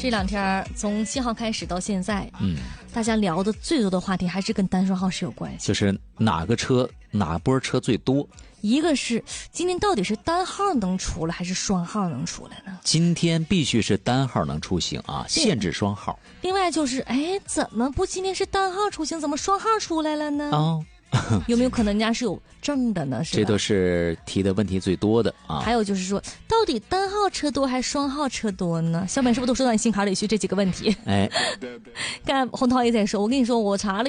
这两天从7号开始到现在，大家聊的最多的话题还是跟单双号是有关系， 就是哪波车最多。 一个是今天到底是单号能出来还是双号能出来呢？ 今天必须是单号能出行啊，限制双号。 另外就是怎么不今天是单号出行，怎么双号出来了呢？有没有可能人家是有证的呢？是吧？ 这都是提的问题最多的啊。 还有就是说，到底单号车多还是双号车多呢？小本是不是都说到你心坎里去这几个问题？ 哎， 刚才洪涛也在说，我跟你说，我查了